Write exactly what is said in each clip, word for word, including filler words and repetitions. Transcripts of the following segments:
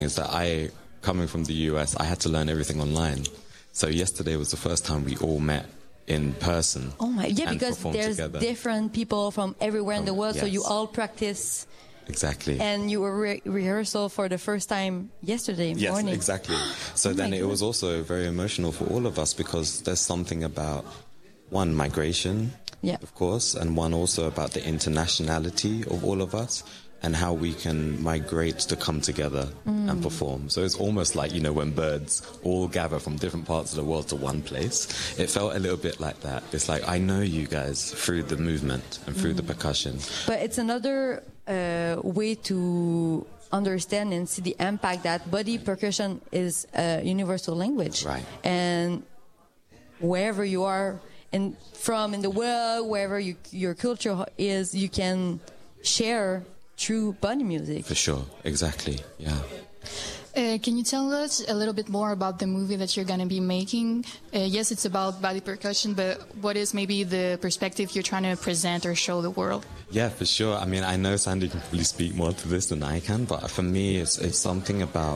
is that I, coming from the U S, I had to learn everything online. So yesterday was the first time we all met in person. Oh my, yeah, because there's together. different people from everywhere in the world, yes. so you all practice. Exactly. And you were re- rehearsal for the first time yesterday yes, morning. Yes, exactly. So oh then it was also very emotional for all of us because there's something about, one, migration, yeah. of course, and one also about the internationality of all of us and how we can migrate to come together mm. and perform. So it's almost like, you know, when birds all gather from different parts of the world to one place. It felt a little bit like that. It's like, I know you guys through the movement and through mm. the percussion. But it's another uh, way to understand and see the impact that body percussion is a universal language. Right. And wherever you are in, from in the world, wherever you, your culture is, you can share through body music. For sure, exactly, yeah. Uh, can you tell us a little bit more about the movie that you're going to be making? Uh, yes, it's about body percussion, but what is maybe the perspective you're trying to present or show the world? Yeah, for sure. I mean, I know Sandy can probably speak more to this than I can, but for me, it's it's something about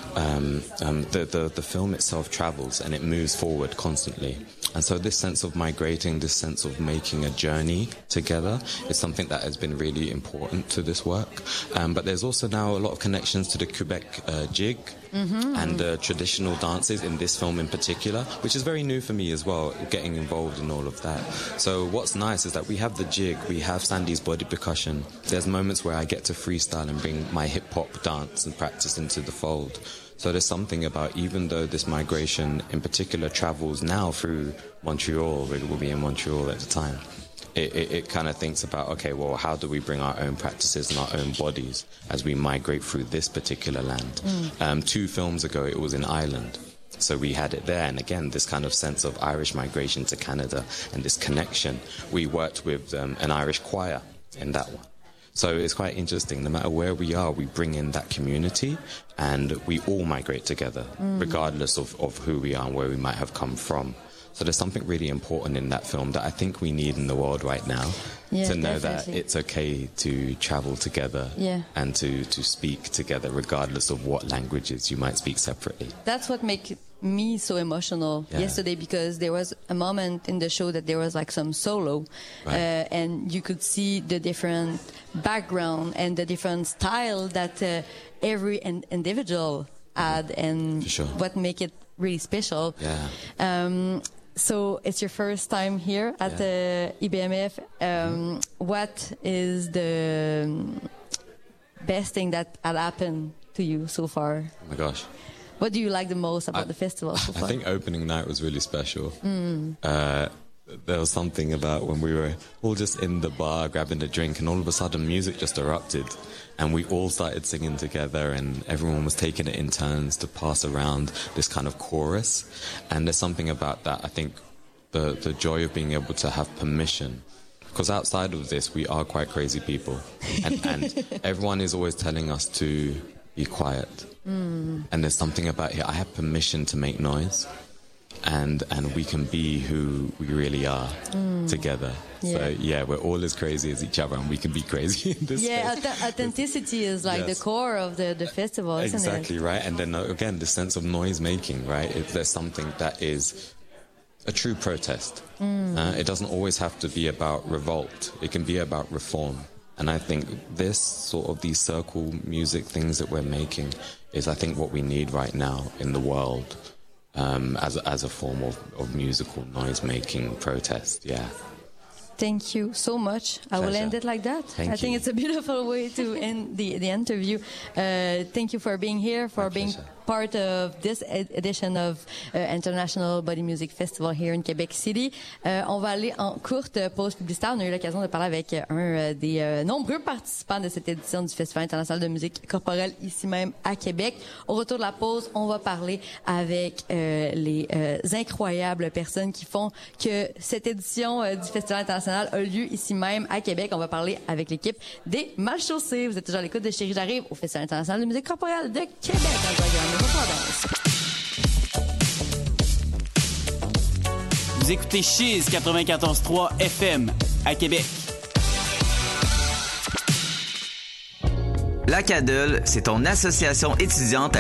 um, um, the, the, the film itself travels and it moves forward constantly. And so this sense of migrating, this sense of making a journey together is something that has been really important to this work. Um, but there's also now a lot of connections to the Quebec uh, jig mm-hmm. and the uh, traditional dances in this film in particular, which is very new for me as well, getting involved in all of that. So what's nice is that we have the jig, we have Sandy's body percussion. There's moments where I get to freestyle and bring my hip-hop dance and practice into the fold. So there's something about, even though this migration in particular travels now through Montreal, we will be in Montreal at the time, it, it, it kind of thinks about, okay, well, how do we bring our own practices and our own bodies as we migrate through this particular land? Mm. Um, two films ago, it was in Ireland. So we had it there. And again, this kind of sense of Irish migration to Canada and this connection. We worked with um, an Irish choir in that one. So it's quite interesting. No matter where we are, we bring in that community and we all migrate together, mm. regardless of, of who we are and where we might have come from. So there's something really important in that film that I think we need in the world right now, yeah, to know definitely. that it's okay to travel together yeah. and to, to speak together, regardless of what languages you might speak separately. That's what makes me so emotional yeah. yesterday, because there was a moment in the show that there was like some solo right. uh, and you could see the different background and the different style that uh, every in- individual had and sure. what make it really special. Yeah. Um, so it's your first time here at the yeah. uh, I B M F. Um, mm-hmm. What is the best thing that had happened to you so far? Oh my gosh. What do you like the most about I, the festival so far? I think opening night was really special. Mm. Uh, there was something about when we were all just in the bar grabbing a drink and all of a sudden music just erupted and we all started singing together and everyone was taking it in turns to pass around this kind of chorus. And there's something about that, I think, the, the joy of being able to have permission. Because outside of this, we are quite crazy people. And, and everyone is always telling us to be quiet. Mm. And there's something about here, I have permission to make noise. And and we can be who we really are mm. together. Yeah. So yeah, we're all as crazy as each other, and we can be crazy in this. Yeah, space. aut- authenticity is like yes. the core of the, the festival, isn't exactly, it? Exactly right. And then uh, again, the sense of noise making, right? If there's something that is a true protest, mm. uh, it doesn't always have to be about revolt. It can be about reform. And I think this sort of these circle music things that we're making is, I think, what we need right now in the world. Um, as as a form of, of musical noise-making protest, yeah. Thank you so much. I Pleasure. will end it like that. Thank I you. think it's a beautiful way to end the, the interview. Uh, thank you for being here, for My being pleasure. part of this ed- edition of uh, International Body Music Festival here in Quebec City. Euh, on va aller en courte pause publicitaire. On a eu l'occasion de parler avec un euh, des euh, nombreux participants de cette édition du Festival international de musique corporelle ici même à Québec. Au retour de la pause, on va parler avec euh, les euh, incroyables personnes qui font que cette édition euh, du Festival international a lieu ici même à Québec. On va parler avec l'équipe des Malchaussés. Vous êtes toujours à l'écoute de Chérie J'arrive au Festival international de musique corporelle de Québec. En programme. Vous écoutez Chiz quatre-vingt-quatorze trois F M à Québec. La C A D L, c'est ton association étudiante